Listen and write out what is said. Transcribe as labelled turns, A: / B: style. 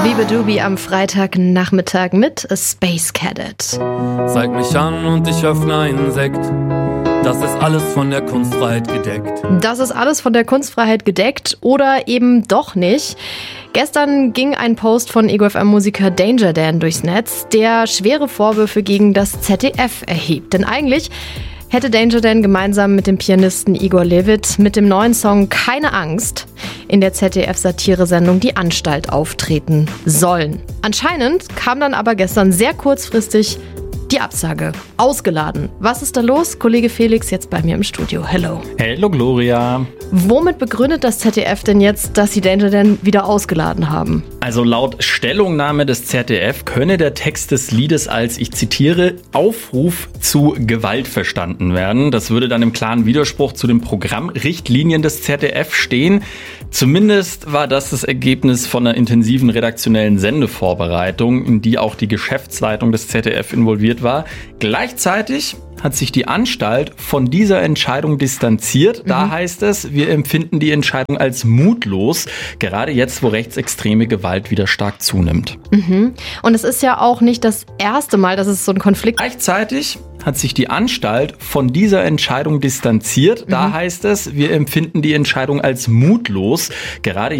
A: Bibidubi am Freitagnachmittag mit A Space Cadet.
B: Zeig mich an und ich öffne einen Sekt. Das ist alles von der Kunstfreiheit gedeckt.
A: Das ist alles von der Kunstfreiheit gedeckt oder eben doch nicht. Gestern ging ein Post von Ego FM-Musiker Danger Dan durchs Netz, der schwere Vorwürfe gegen das ZDF erhebt. Denn eigentlich hätte Danger Dan gemeinsam mit dem Pianisten Igor Levit mit dem neuen Song Keine Angst in der ZDF-Satire-Sendung Die Anstalt auftreten sollen. Anscheinend kam dann aber gestern sehr kurzfristig die Absage. Ausgeladen. Was ist da los? Kollege Felix jetzt bei mir im Studio. Hello.
C: Hello Gloria.
A: Womit begründet das ZDF denn jetzt, dass sie Danger Dan wieder ausgeladen haben?
C: Also laut Stellungnahme des ZDF könne der Text des Liedes als, ich zitiere, Aufruf zu Gewalt verstanden werden. Das würde dann im klaren Widerspruch zu den Programmrichtlinien des ZDF stehen. Zumindest war das Ergebnis von einer intensiven redaktionellen Sendevorbereitung, in die auch die Geschäftsleitung des ZDF involviert war. Gleichzeitig hat sich die Anstalt von dieser Entscheidung distanziert. Da heißt es, wir empfinden die Entscheidung als mutlos, gerade jetzt, wo rechtsextreme Gewalt wieder stark zunimmt.
A: Und es ist ja auch nicht das erste Mal, dass es so einen Konflikt...
C: Gleichzeitig hat sich die Anstalt von dieser Entscheidung distanziert. Da heißt es, wir empfinden die Entscheidung als mutlos, gerade